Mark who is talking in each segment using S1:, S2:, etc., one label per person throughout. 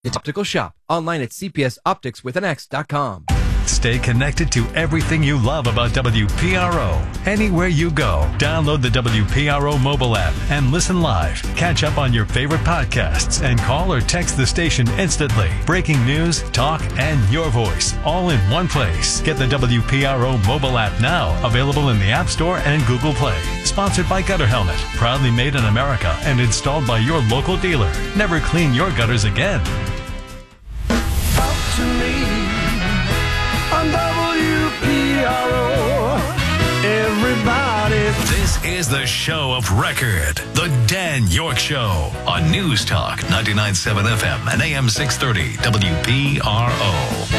S1: It's Optical Shop, online at cpsopticswithanx.com.
S2: Stay connected to everything you love about WPRO. Anywhere you go, download the WPRO mobile app and listen live. Catch up on your favorite podcasts and call or text the station instantly. Breaking news, talk, and your voice, all in one place. Get the WPRO mobile app now, available in the App Store and Google Play. Sponsored by Gutter Helmet, proudly made in America and installed by your local dealer. Never clean your gutters again.
S3: Talk to me on WPRO. Everybody.
S2: This is the show of record, The Dan York Show, on News Talk 99.7 FM and AM 630 WPRO.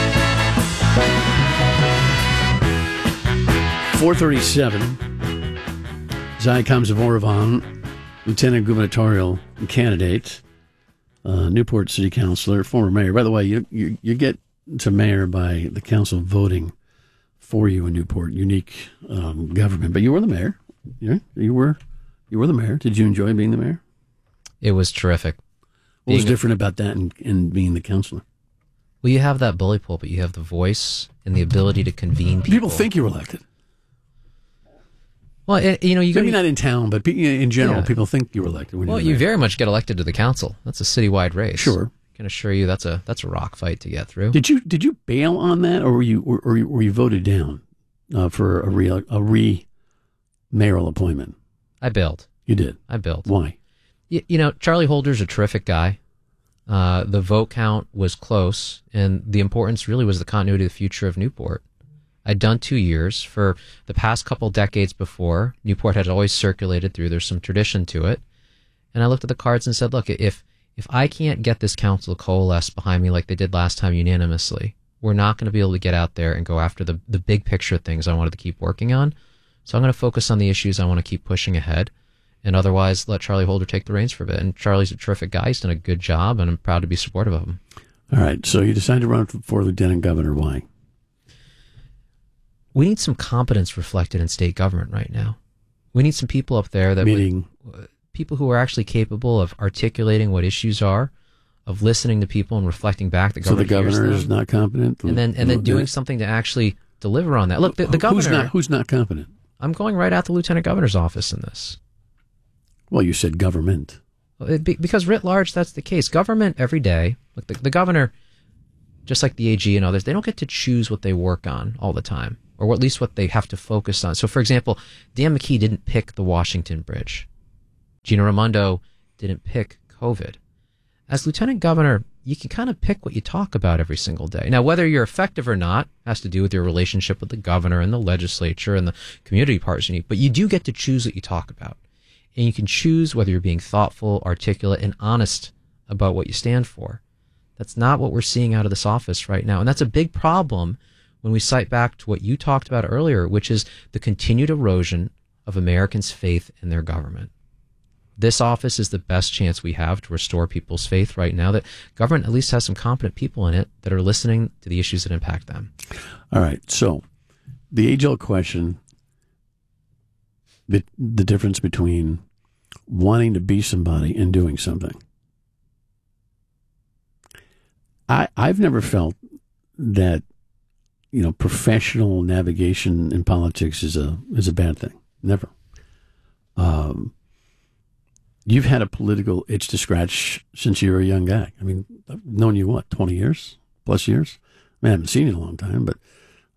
S4: 437. Zycom Zavorovon, Lieutenant Gubernatorial candidate, Newport City Councilor, former mayor. By the way, you get to mayor by the council voting for you in Newport. Unique government, but you were the mayor. Yeah, you were the mayor. Did you enjoy being the mayor?
S5: It was terrific.
S4: What was different about that and being the councilor?
S5: Well, you have that bully pulpit. You have the voice and the ability to convene people.
S4: People think you were elected.
S5: Well, you
S4: maybe not in town, but in general, people think you were elected.
S5: Well, you very much get elected to the council. That's a citywide race.
S4: Sure,
S5: I can assure you that's a rock fight to get through.
S4: Did you bail on that, or were you voted down for a mayoral appointment?
S5: I bailed.
S4: You did.
S5: I bailed.
S4: Why?
S5: Charlie Holder's a terrific guy. The vote count was close, and the importance really was the continuity of the future of Newport. I'd done 2 years. For the past couple decades before, Newport had always circulated through. There's some tradition to it. And I looked at the cards and said, look, if I can't get this council to coalesce behind me like they did last time unanimously, we're not going to be able to get out there and go after the big picture things I wanted to keep working on. So I'm going to focus on the issues I want to keep pushing ahead, and otherwise let Charlie Holder take the reins for a bit. And Charlie's a terrific guy. He's done a good job, and I'm proud to be supportive of him.
S4: All right. So you decided to run for lieutenant governor. Why?
S5: We need some competence reflected in state government right now. We need some people up there people who are actually capable of articulating what issues are, of listening to people and reflecting back.
S4: So the governor is not competent,
S5: and then doing something to actually deliver on that. Look, the governor.
S4: Who's not competent?
S5: I'm going right at the lieutenant governor's office in this.
S4: Well, you said government.
S5: Because writ large, that's the case. Government every day. Look, the governor, just like the AG and others, they don't get to choose what they work on all the time, or at least what they have to focus on. So, for example, Dan McKee didn't pick the Washington Bridge. Gina Raimondo didn't pick COVID. As lieutenant governor, you can kind of pick what you talk about every single day. Now, whether you're effective or not has to do with your relationship with the governor and the legislature and the community partners you need, but you do get to choose what you talk about. And you can choose whether you're being thoughtful, articulate, and honest about what you stand for. That's not what we're seeing out of this office right now. And that's a big problem when we cite back to what you talked about earlier, which is the continued erosion of Americans' faith in their government. This office is the best chance we have to restore people's faith right now, that government at least has some competent people in it that are listening to the issues that impact them.
S4: All right. So the age-old question, the difference between wanting to be somebody and doing something. I've never felt that, professional navigation in politics is a bad thing. Never. You've had a political itch to scratch since you were a young guy. I mean, I've known you, 20 years, plus years? I haven't seen you in a long time, but,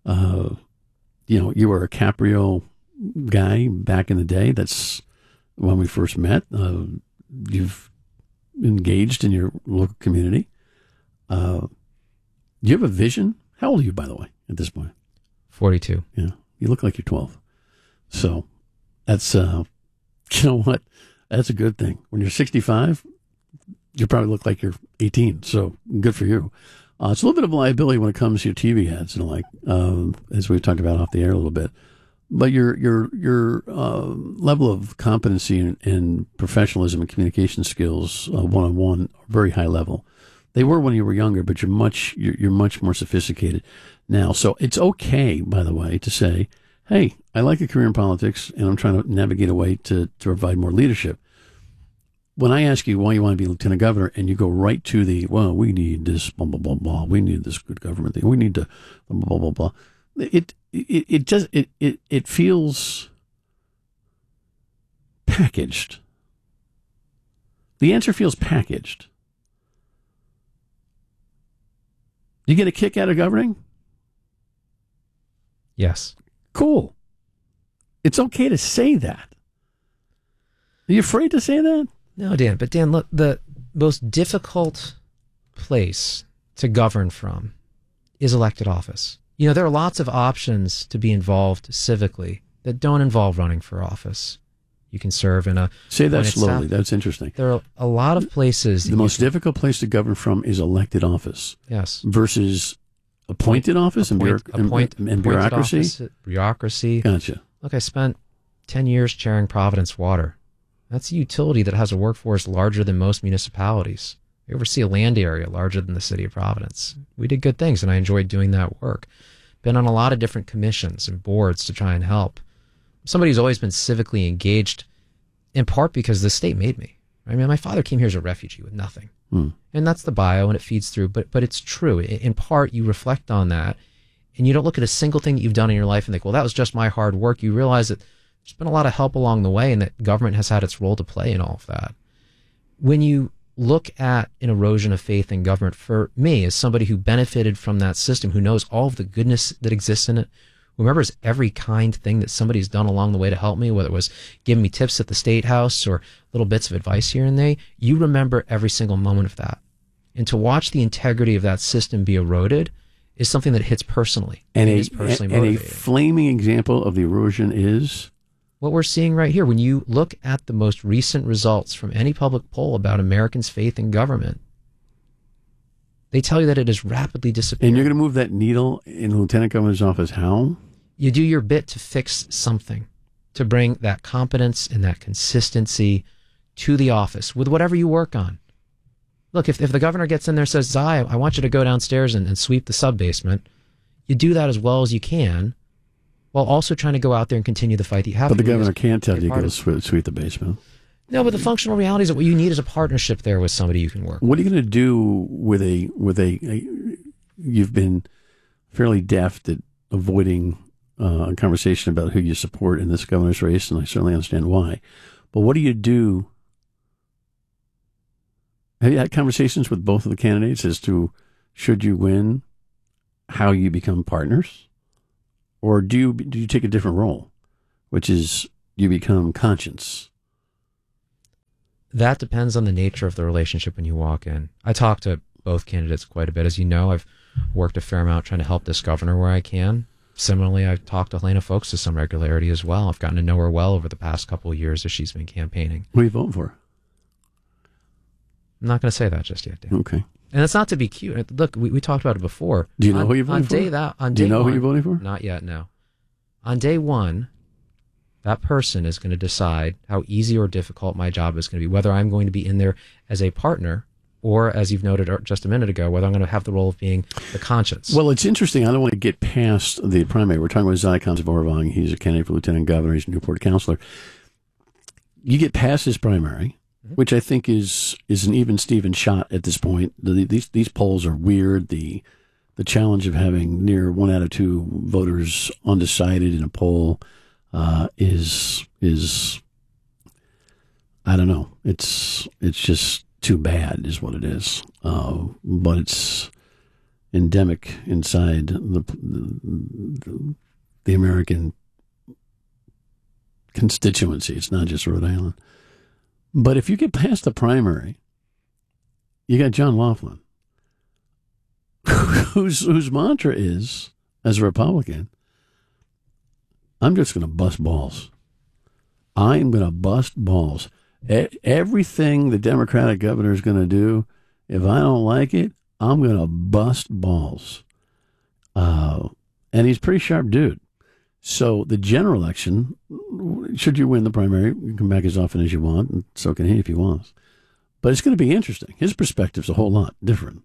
S4: you were a Caprio guy back in the day. That's when we first met. You've engaged in your local community. Do you have a vision? How old are you, by the way, at this point?
S5: 42.
S4: Yeah. You look like you're 12. So that's, you know what? That's a good thing. When you're 65, you probably look like you're 18. So good for you. It's a little bit of a liability when it comes to your TV ads and the like, as we've talked about off the air a little bit. But your level of competency and professionalism and communication skills, one-on-one, are very high level. They were when you were younger, but you're much more sophisticated now. So it's okay, by the way, to say, hey, I like a career in politics, and I'm trying to navigate a way to provide more leadership. when I ask you why you want to be lieutenant governor, and you go right to we need this, blah, blah, blah, blah, we need this good government thing, we need to, blah, blah, blah, blah. It feels packaged. The answer feels packaged. You get a kick out of governing?
S5: Yes.
S4: Cool. It's okay to say that. Are you afraid to say that?
S5: No, Dan. But Dan, look, the most difficult place to govern from is elected office. There are lots of options to be involved civically that don't involve running for office. You can serve in a...
S4: Say that slowly. That's interesting.
S5: There are a lot of places...
S4: The most difficult place to govern from is elected office.
S5: Yes.
S4: Versus appointed office and bureaucracy?
S5: Bureaucracy.
S4: Gotcha.
S5: Look, I spent 10 years chairing Providence Water. That's a utility that has a workforce larger than most municipalities. We oversee a land area larger than the city of Providence. We did good things, and I enjoyed doing that work. Been on a lot of different commissions and boards to try and help. Somebody who's always been civically engaged, in part because the state made me. I mean, my father came here as a refugee with nothing. And that's the bio, and it feeds through. But it's true. In part, you reflect on that, and you don't look at a single thing that you've done in your life and think, well, that was just my hard work. You realize that there's been a lot of help along the way, and that government has had its role to play in all of that. When you look at an erosion of faith in government, for me, as somebody who benefited from that system, who knows all of the goodness that exists in it, who remembers every kind thing that somebody's done along the way to help me, whether it was giving me tips at the State House or little bits of advice here and there, you remember every single moment of that. And to watch the integrity of that system be eroded is something that hits personally.
S4: And
S5: is personally motivating.
S4: A flaming example of the erosion is?
S5: What we're seeing right here. When you look at the most recent results from any public poll about Americans' faith in government, they tell you that it is rapidly disappearing.
S4: And you're going to move that needle in the lieutenant governor's office how?
S5: You do your bit to fix something, to bring that competence and that consistency to the office with whatever you work on. Look, if the governor gets in there and says, Zai, I want you to go downstairs and sweep the sub-basement, you do that as well as you can, while also trying to go out there and continue the fight that you have.
S4: But the governor can't tell you to go sweep the basement.
S5: No, but the functional reality is that what you need is a partnership there with somebody you can work with.
S4: What are you going to do with you've been fairly deft at avoiding a conversation about who you support in this governor's race, and I certainly understand why. But what do you do? Have you had conversations with both of the candidates as to, should you win, how you become partners? Or do you take a different role, which is you become conscience?
S5: That depends on the nature of the relationship when you walk in. I talk to both candidates quite a bit. As you know, I've worked a fair amount trying to help this governor where I can. Similarly, I've talked to Helena Foulkes to some regularity as well. I've gotten to know her well over the past couple of years as she's been campaigning.
S4: Who are you voting for?
S5: I'm not going to say that just yet, Dan.
S4: Okay.
S5: And it's not to be cute. Look, we talked about it before.
S4: Do you know who you're voting for?
S5: Do you know
S4: who you're voting for?
S5: Not yet, no. On day one, that person is going to decide how easy or difficult my job is going to be, whether I'm going to be in there as a partner or, as you've noted just a minute ago, whether I'm going to have the role of being the conscience.
S4: Well, it's interesting. I don't want to get past the primary. We're talking about Zai Kansavorivong. He's a candidate for lieutenant governor. He's a Newport councilor. You get past his primary, which I think is an even Steven shot at this point. These polls are weird. The challenge of having near 1 out of 2 voters undecided in a poll is I don't know. It's just too bad, is what it is. But it's endemic inside the American constituency. It's not just Rhode Island. But if you get past the primary, you got John Laughlin, whose mantra is, as a Republican, I'm just going to bust balls. I am going to bust balls. Everything the Democratic governor is going to do, if I don't like it, I'm going to bust balls. And he's a pretty sharp dude. So the general election, should you win the primary, you can come back as often as you want, and so can he if he wants. But it's going to be interesting. His perspective's a whole lot different.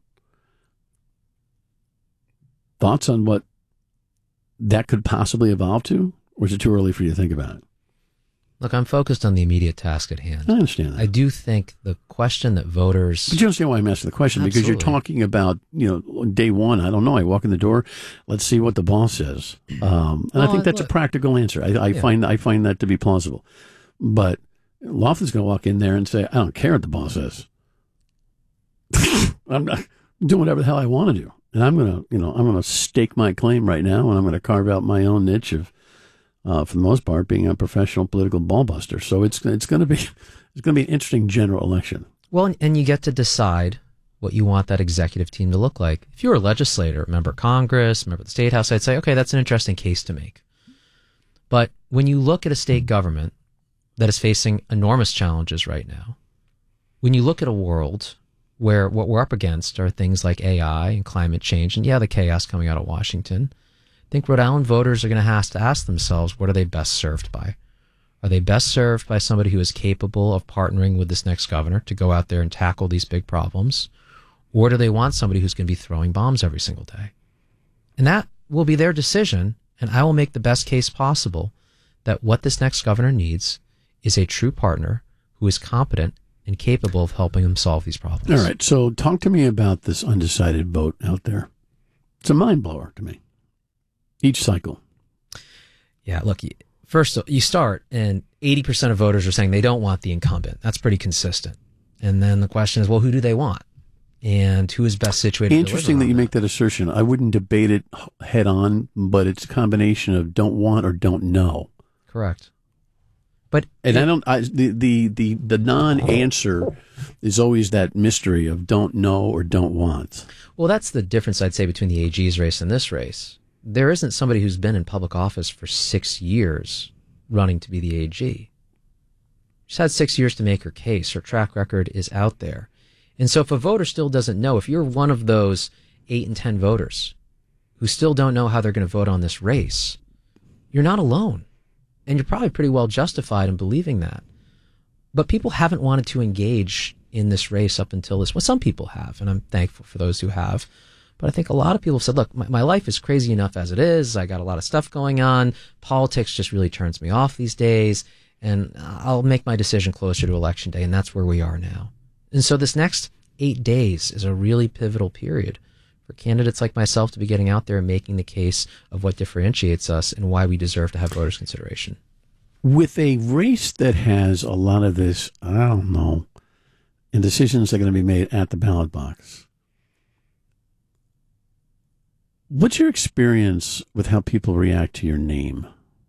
S4: Thoughts on what that could possibly evolve to? Or is it too early for you to think about it?
S5: Look, I'm focused on the immediate task at hand.
S4: I understand that.
S5: I do think the question that voters...
S4: But you understand why I'm asking the question? Because you're
S5: Absolutely.
S4: talking about, day one, I don't know, I walk in the door, let's see what the boss says. And I think that's a practical answer. I find that to be plausible. But Lofton's going to walk in there and say, I don't care what the boss says. I'm not doing whatever the hell I want to do. And I'm going to stake my claim right now, and I'm going to carve out my own niche of, for the most part, being a professional political ball buster. So it's going to be an interesting general election.
S5: Well, and you get to decide what you want that executive team to look like. If you're a legislator, member of Congress, member of the State House, I'd say, okay, that's an interesting case to make. But when you look at a state government that is facing enormous challenges right now, when you look at a world where what we're up against are things like AI and climate change, and the chaos coming out of Washington, I think Rhode Island voters are going to have to ask themselves, what are they best served by? Are they best served by somebody who is capable of partnering with this next governor to go out there and tackle these big problems? Or do they want somebody who's going to be throwing bombs every single day? And that will be their decision, and I will make the best case possible that what this next governor needs is a true partner who is competent and capable of helping them solve these problems.
S4: All right, so talk to me about this undecided vote out there. It's a mind blower to me. Each cycle.
S5: Yeah, look, first you start, and 80% of voters are saying they don't want the incumbent. That's pretty consistent. And then the question is, well, who do they want? And who is best situated
S4: Interesting
S5: to
S4: that you make that assertion. I wouldn't debate it head on, but it's a combination of don't want or don't know.
S5: Correct. But
S4: the non-answer is always that mystery of don't know or don't want.
S5: Well, that's the difference, I'd say, between the AG's race and this race. There isn't somebody who's been in public office for 6 years running to be the AG. She's had 6 years to make her case. Her track record is out there. And so if a voter still doesn't know, if you're one of those 8 and 10 voters who still don't know how they're going to vote on this race, you're not alone. And you're probably pretty well justified in believing that. But people haven't wanted to engage in this race up until this. Well, some people have, and I'm thankful for those who have. But I think a lot of people have said, look, my life is crazy enough as it is. I got a lot of stuff going on. Politics just really turns me off these days. And I'll make my decision closer to Election Day. And that's where we are now. And so this next 8 days is a really pivotal period for candidates like myself to be getting out there and making the case of what differentiates us and why we deserve to have voters' consideration.
S4: With a race that has a lot of this, I don't know, and decisions that are going to be made at the ballot box, what's your experience with how people react to your name?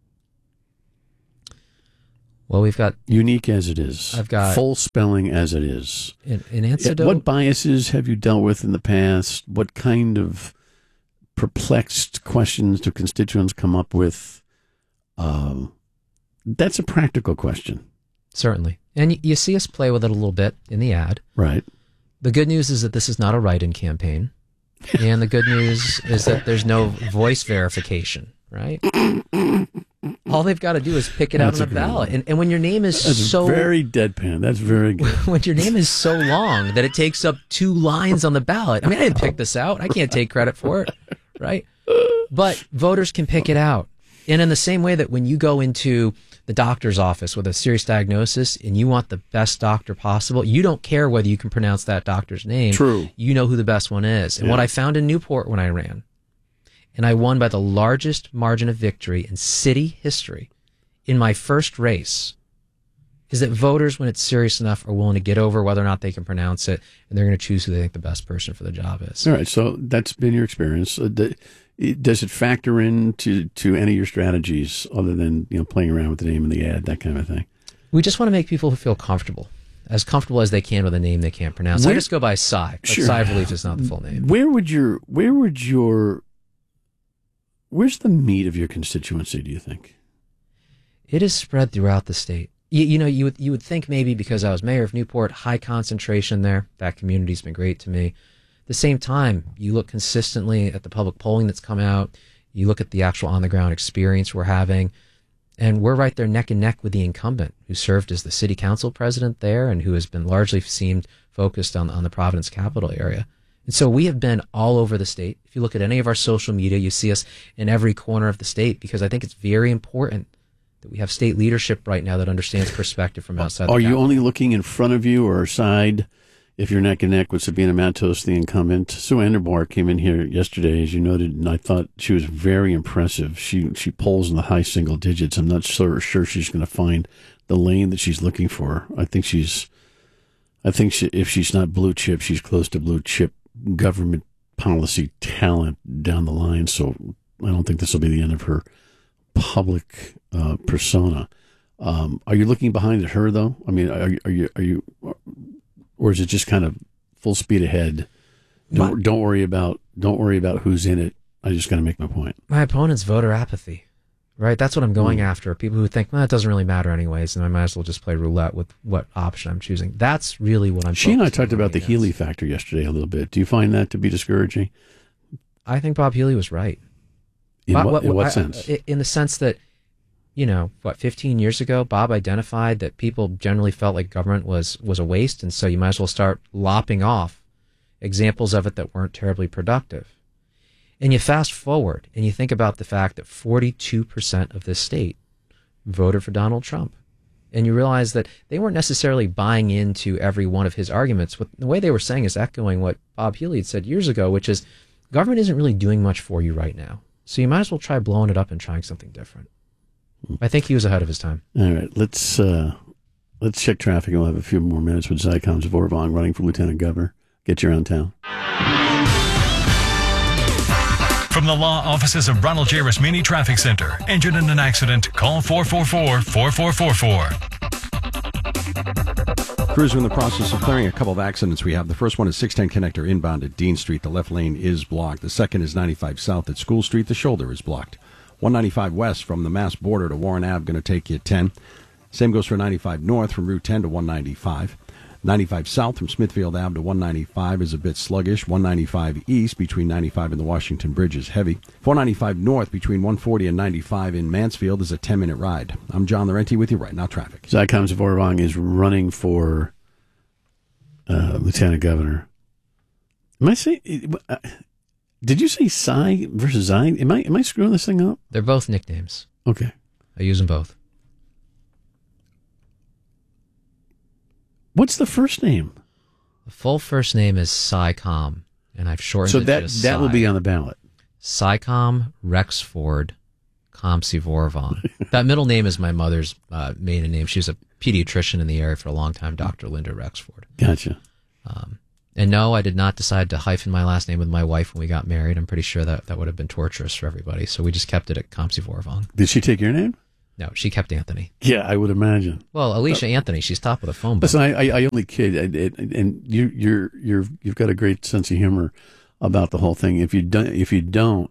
S5: Well, we've got...
S4: Unique as it is.
S5: I've got...
S4: Full spelling as it is.
S5: In answer to...
S4: What biases have you dealt with in the past? What kind of perplexed questions do constituents come up with? That's a practical question.
S5: Certainly. And you see us play with it a little bit in the ad.
S4: Right.
S5: The good news is that this is not a write-in campaign. And the good news is that there's no voice verification, right? All they've got to do is pick it out on a ballot. And when your name is
S4: That's
S5: so...
S4: very deadpan. That's very good.
S5: When your name is so long that it takes up 2 lines on the ballot. I mean, I didn't pick this out. I can't take credit for it, right? But voters can pick it out. And in the same way that when you go into the doctor's office with a serious diagnosis and you want the best doctor possible, you don't care whether you can pronounce that doctor's name.
S4: True.
S5: You know who the best one is. And what I found in Newport when I ran, and I won by the largest margin of victory in city history in my first race, is that voters, when it's serious enough, are willing to get over whether or not they can pronounce it, and they're going to choose who they think the best person for the job is.
S4: All right, so that's been your experience. Does it factor into any of your strategies other than playing around with the name and the ad, that kind of thing?
S5: We just want to make people feel comfortable as they can with a name they can't pronounce. I just go by Cy. But
S4: Sure.
S5: Cy of Relief is not the full name.
S4: Where's the meat of your constituency, do you think?
S5: It is spread throughout the state. You would think maybe because I was mayor of Newport, high concentration there. That community's been great to me. At the same time, you look consistently at the public polling that's come out. You look at the actual on-the-ground experience we're having, and we're right there neck and neck with the incumbent who served as the city council president there and who has been largely seemed focused on the Providence capital area. And so we have been all over the state. If you look at any of our social media, you see us in every corner of the state because I think it's very important that we have state leadership right now that understands perspective from outside.
S4: Are
S5: the
S4: you
S5: Capitol.
S4: only looking in front of you or side? If you're neck and neck with Sabina Matos, the incumbent, Sue Enderbar came in here yesterday, as you noted, and I thought she was very impressive. She polls in the high single digits. I'm not sure she's going to find the lane that she's looking for. I think if she's not blue chip, she's close to blue chip government policy talent down the line. So I don't think this will be the end of her public persona. Are you looking behind at her though? I mean, are you? Or is it just kind of full speed ahead? Don't worry about who's in it. I just got to make my point.
S5: My opponent's voter apathy, right? That's what I'm going after. People who think, well, it doesn't really matter anyways, and I might as well just play roulette with what option I'm choosing. That's really what I'm.
S4: She and I talked about the Healy factor yesterday a little bit. Do you find that to be discouraging?
S5: I think Bob Healy was right.
S4: In what sense?
S5: In the sense that, 15 years ago, Bob identified that people generally felt like government was a waste, and so you might as well start lopping off examples of it that weren't terribly productive. And you fast forward, and you think about the fact that 42% of this state voted for Donald Trump. And you realize that they weren't necessarily buying into every one of his arguments. What the way they were saying is echoing what Bob Healy had said years ago, which is government isn't really doing much for you right now. So you might as well try blowing it up and trying something different. I think he was ahead of his time.
S4: All right, let's check traffic, and we'll have a few more minutes with Zycom Zvorvong running for lieutenant governor. Get you around town.
S2: From the law offices of Ronald J. Rasmini Traffic Center. Injured in an accident? Call 444-4444.
S6: Crews are in the process of clearing a couple of accidents we have. The first one is 610 connector inbound at Dean Street. The left lane is blocked. The second is 95 South at School Street. The shoulder is blocked. 195 West from the Mass border to Warren Ave, going to take you 10. Same goes for 95 North from Route 10 to 195. 95 South from Smithfield Ave to 195 is a bit sluggish. 195 East between 95 and the Washington Bridge is heavy. 495 North between 140 and 95 in Mansfield is a 10-minute ride. I'm John Laurenti with you right now, traffic.
S4: Zycom Zvorvong is running for lieutenant governor. Am I saying... did you say Cy versus Zy? Am I screwing this thing up?
S5: They're both nicknames.
S4: Okay.
S5: I use them both.
S4: What's the first name?
S5: The full first name is Cycom, and I've shortened it to
S4: So that will be on the ballot.
S5: Cycom Rexford Comsey-Vorvon. That middle name is my mother's maiden name. She was a pediatrician in the area for a long time, Dr. Linda Rexford.
S4: Gotcha.
S5: And no, I did not decide to hyphen my last name with my wife when we got married. I'm pretty sure that would have been torturous for everybody. So we just kept it at Comsey-Vorvon.
S4: Did she take your name?
S5: No, she kept Anthony.
S4: Yeah, I would imagine.
S5: Well, Alicia Anthony, she's top of the phone book.
S4: Listen, I only kid, and you've got a great sense of humor about the whole thing. If you don't,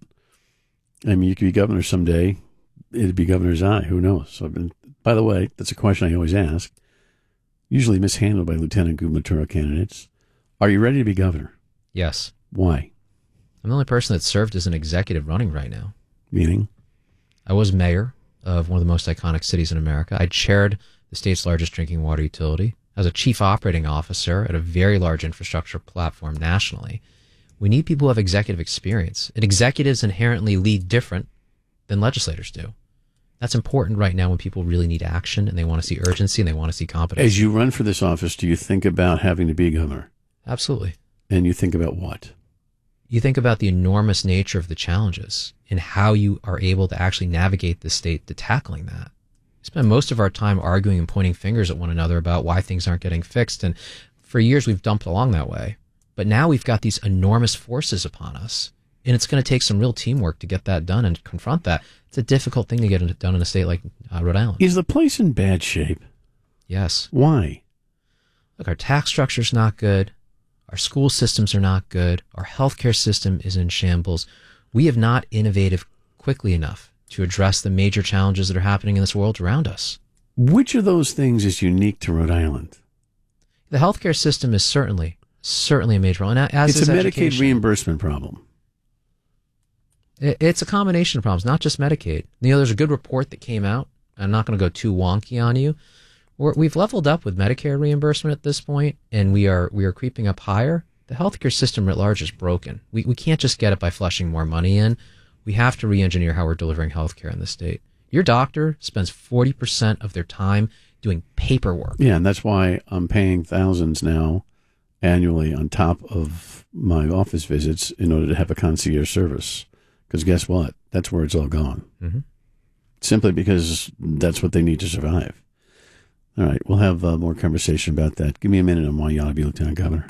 S4: I mean, you could be governor someday. It'd be Governor Zy. Who knows? So, by the way, that's a question I always ask. Usually mishandled by lieutenant gubernatorial candidates. Are you ready to be governor?
S5: Yes.
S4: Why?
S5: I'm the only person that served as an executive running right now.
S4: Meaning?
S5: I was mayor of one of the most iconic cities in America. I chaired the state's largest drinking water utility. I was a chief operating officer at a very large infrastructure platform nationally. We need people who have executive experience. And executives inherently lead different than legislators do. That's important right now when people really need action and they want to see urgency and they want to see competence.
S4: As you run for this office, do you think about having to be governor?
S5: Absolutely.
S4: And you think about what?
S5: You think about the enormous nature of the challenges and how you are able to actually navigate the state to tackling that. We spend most of our time arguing and pointing fingers at one another about why things aren't getting fixed. And for years, we've dumped along that way. But now we've got these enormous forces upon us. And it's going to take some real teamwork to get that done and confront that. It's a difficult thing to get done in a state like Rhode Island.
S4: Is the place in bad shape?
S5: Yes.
S4: Why?
S5: Look, our tax structure's not good. Our school systems are not good. Our healthcare system is in shambles. We have not innovated quickly enough to address the major challenges that are happening in this world around us.
S4: Which of those things is unique to Rhode Island?
S5: The healthcare system is certainly a major problem.
S4: It's a Medicaid
S5: education.
S4: reimbursement problem.
S5: It's a combination of problems, not just Medicaid. There's a good report that came out. I'm not going to go too wonky on you. We've leveled up with Medicare reimbursement at this point, and we are creeping up higher. The healthcare system at large is broken. We can't just get it by flushing more money in. We have to re-engineer how we're delivering healthcare in the state. Your doctor spends 40% of their time doing paperwork.
S4: Yeah, and that's why I'm paying thousands now annually on top of my office visits in order to have a concierge service. Because guess what? That's where it's all gone.
S5: Mm-hmm.
S4: Simply because that's what they need to survive. All right, we'll have more conversation about that. Give me a minute on why you ought to be Lieutenant Governor.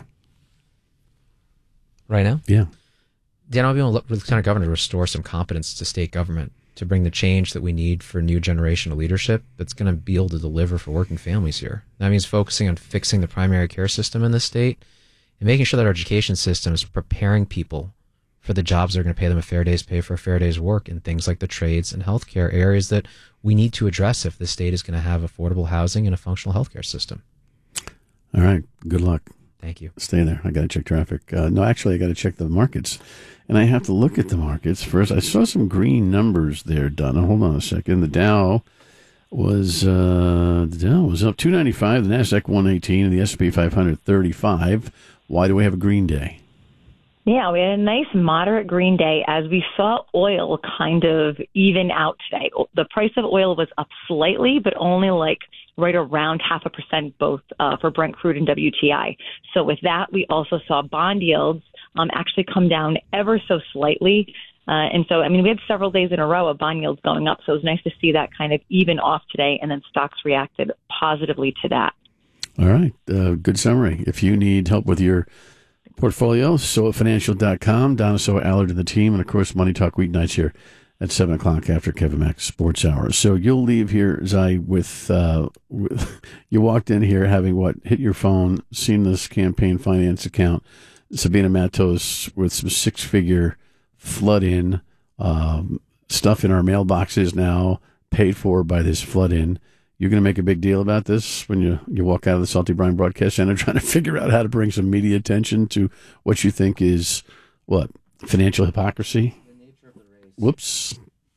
S5: Right now?
S4: Yeah.
S5: Dan, I'll be Lieutenant Governor to restore some competence to state government, to bring the change that we need for a new generation of leadership that's going to be able to deliver for working families here. That means focusing on fixing the primary care system in this state and making sure that our education system is preparing people for the jobs that are going to pay them a fair day's pay for a fair day's work in things like the trades and healthcare areas that we need to address if the state is going to have affordable housing and a functional healthcare system.
S4: All right. Good luck.
S5: Thank you.
S4: Stay there. I got to check traffic. No, actually, I got to check the markets. And I have to look at the markets first. I saw some green numbers there, Donna. Hold on a second. The Dow was up 295, the Nasdaq 118, and the S&P 500 35. Why do we have a green day?
S7: Yeah, we had a nice moderate green day as we saw oil kind of even out today. The price of oil was up slightly, but only like right around 0.5% both for Brent crude and WTI. So with that, we also saw bond yields actually come down ever so slightly. And so, I mean, we had several days in a row of bond yields going up. So it was nice to see that kind of even off today, and then stocks reacted positively to that.
S4: All right. Good summary. If you need help with your portfolio, SoaFinancial.com, Donna Soa Allard and the team, and of course, Money Talk weeknights here at 7 o'clock after Kevin Mack's Sports Hour. So you'll leave here, Zai, with you walked in here having hit your phone, seen this campaign finance account, Sabina Matos with some 6-figure flood-in, stuff in our mailboxes now paid for by this flood-in. You're going to make a big deal about this when you walk out of the Salty Brine Broadcast Center trying to figure out how to bring some media attention to what you think is, financial hypocrisy? The nature of the race. Whoops.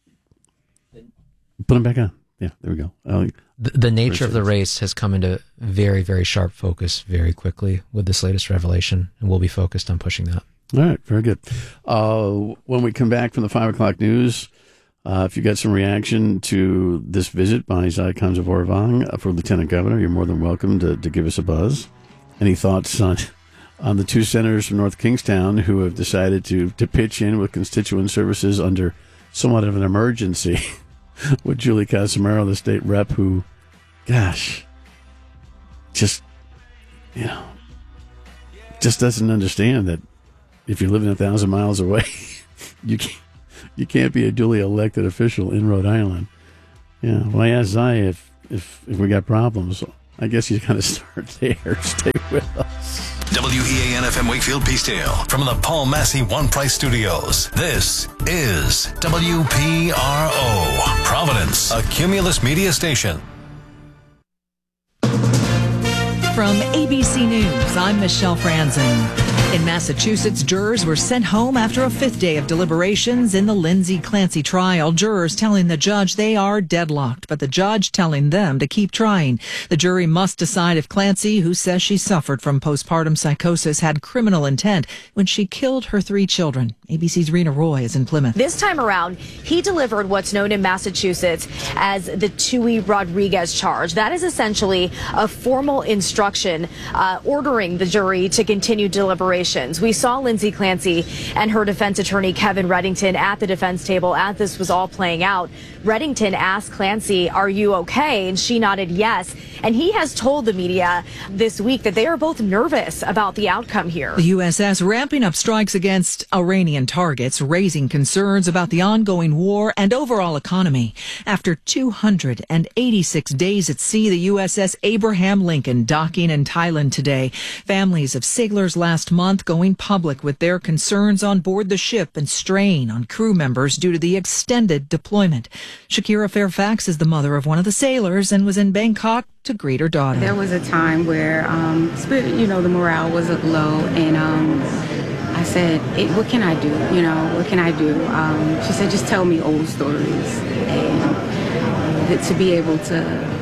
S4: Put them back on. Yeah, there we go.
S5: The nature of the race has come into very, very sharp focus very quickly with this latest revelation, and we'll be focused on pushing that.
S4: All right, very good. When we come back from the 5 o'clock news, if you got some reaction to this visit by Zai Khanzarvorong for Lieutenant Governor, you're more than welcome to give us a buzz. Any thoughts on the two senators from North Kingstown who have decided to pitch in with constituent services under somewhat of an emergency with Julie Casimiro, the state rep, who, gosh, just doesn't understand that if you're living 1,000 miles away, you can't be a duly elected official in Rhode Island. Yeah. Well, I asked Zai if we got problems. I guess you kind of start there. Stay with us.
S2: WEAN-FM Wakefield Peacedale from the Paul Massey One Price Studios. This is WPRO, Providence, a Cumulus media station.
S8: From ABC News, I'm Michelle Franzen. In Massachusetts, jurors were sent home after a 5th day of deliberations in the Lindsay Clancy trial. Jurors telling the judge they are deadlocked, but the judge telling them to keep trying. The jury must decide if Clancy, who says she suffered from postpartum psychosis, had criminal intent when she killed her 3 children. ABC's Rena Roy is in Plymouth.
S9: This time around, he delivered what's known in Massachusetts as the Tui Rodriguez charge. That is essentially a formal instruction ordering the jury to continue deliberations. We saw Lindsay Clancy and her defense attorney, Kevin Reddington, at the defense table as this was all playing out. Reddington asked Clancy, "Are you okay?" And she nodded yes. And he has told the media this week that they are both nervous about the outcome here.
S8: The USS ramping up strikes against Iranian targets, raising concerns about the ongoing war and overall economy. After 286 days at sea, the USS Abraham Lincoln docking in Thailand today. Families of sailors last month going public with their concerns on board the ship and strain on crew members due to the extended deployment. Shakira Fairfax is the mother of one of the sailors and was in Bangkok to greet her daughter.
S10: There was a time where, the morale was low, and I said, what can I do? What can I do? She said, just tell me old stories. And to be able to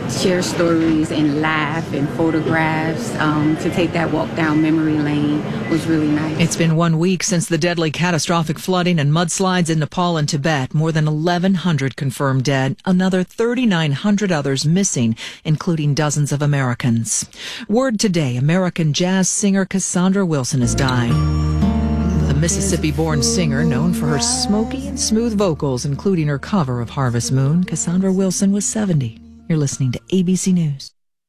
S10: share stories and laugh and photographs. To take that walk down memory lane was really nice.
S8: It's been 1 week since the deadly catastrophic flooding and mudslides in Nepal and Tibet. More than 1,100 confirmed dead, another 3,900 others missing, including dozens of Americans. Word today, American jazz singer Cassandra Wilson has died. The Mississippi-born singer, known for her smoky and smooth vocals, including her cover of Harvest Moon, Cassandra Wilson was 70. You're listening to ABC News.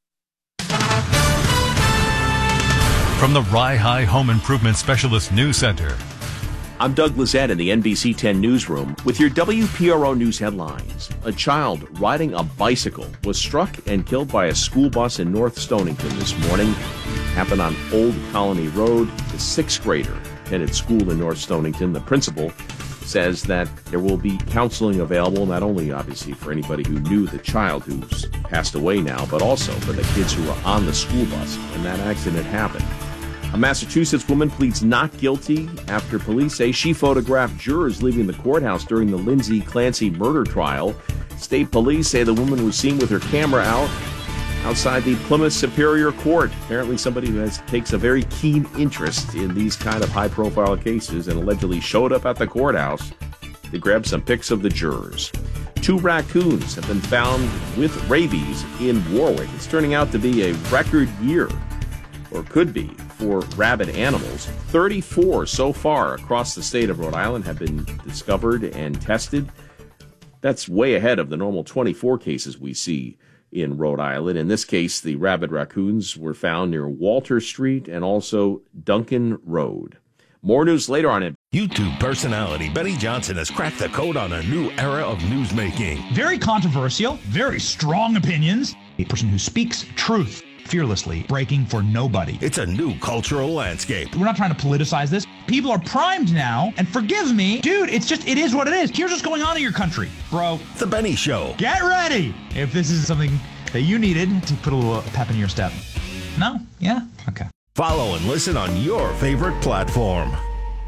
S2: From the Rye High Home Improvement Specialist News Center.
S11: I'm Doug Lizette in the NBC 10 newsroom with your WPRO news headlines. A child riding a bicycle was struck and killed by a school bus in North Stonington this morning. Happened on Old Colony Road. The sixth grader attended school in North Stonington. The principal says that there will be counseling available, not only obviously for anybody who knew the child who's passed away now, but also for the kids who were on the school bus when that accident happened. A Massachusetts woman pleads not guilty after police say she photographed jurors leaving the courthouse during the Lindsay Clancy murder trial. State police say the woman was seen with her camera out outside the Plymouth Superior Court. Apparently somebody who takes a very keen interest in these kind of high-profile cases and allegedly showed up at the courthouse to grab some pics of the jurors. 2 raccoons have been found with rabies in Warwick. It's turning out to be a record year, or could be, for rabid animals. 34 so far across the state of Rhode Island have been discovered and tested. That's way ahead of the normal 24 cases we see in Rhode Island. In this case, the rabid raccoons were found near Walter Street and also Duncan Road. More news later on it.
S12: YouTube personality Benny Johnson has cracked the code on a new era of newsmaking.
S13: Very controversial, very strong opinions. A person who speaks truth fearlessly, breaking for nobody.
S12: It's a new cultural landscape.
S13: We're not trying to politicize this. People are primed now, and forgive me, dude, it is what it is. Here's what's going on in your country, bro.
S12: The Benny Show.
S13: Get ready if this is something that you needed to put a little pep in your step. No? Yeah? Okay.
S12: Follow and listen on your favorite platform.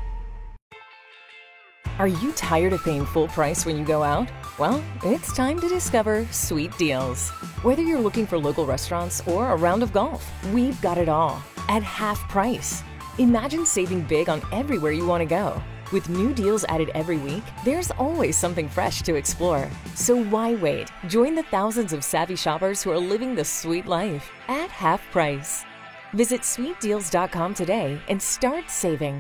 S14: Are you tired of paying full price when you go out? Well, it's time to discover Sweet Deals. Whether you're looking for local restaurants or a round of golf, we've got it all at half price. Imagine saving big on everywhere you want to go. With new deals added every week, there's always something fresh to explore. So why wait? Join the thousands of savvy shoppers who are living the sweet life at half price. Visit sweetdeals.com today and start saving.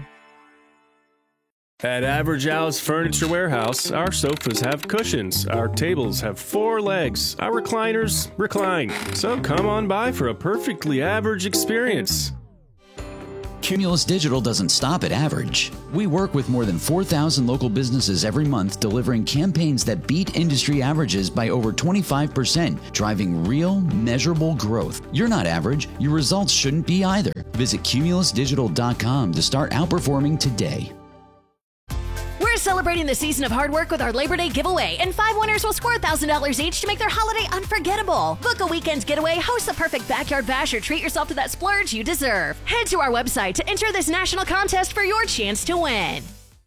S15: At Average Al's Furniture Warehouse, our sofas have cushions, our tables have 4 legs, our recliners recline. So come on by for a perfectly average experience.
S16: Cumulus Digital doesn't stop at average. We work with more than 4,000 local businesses every month, delivering campaigns that beat industry averages by over 25%, driving real, measurable growth. You're not average. Your results shouldn't be either. Visit cumulusdigital.com to start outperforming today.
S17: We're celebrating the season of hard work with our Labor Day giveaway, and 5 winners will score $1,000 each to make their holiday unforgettable. Book a weekend getaway, host the perfect backyard bash, or treat yourself to that splurge you deserve. Head to our website to enter this national contest for your chance to win.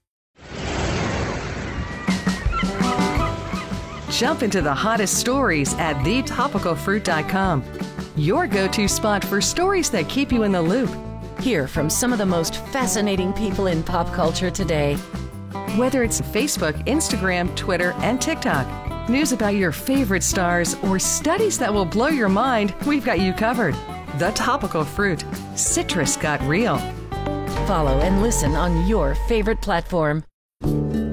S18: Jump into the hottest stories at thetopicalfruit.com. Your go-to spot for stories that keep you in the loop.
S19: Hear from some of the most fascinating people in pop culture today.
S18: Whether it's Facebook, Instagram, Twitter, and TikTok, news about your favorite stars, or studies that will blow your mind, we've got you covered. The Topical Fruit. Citrus got real.
S19: Follow and listen on your favorite platform.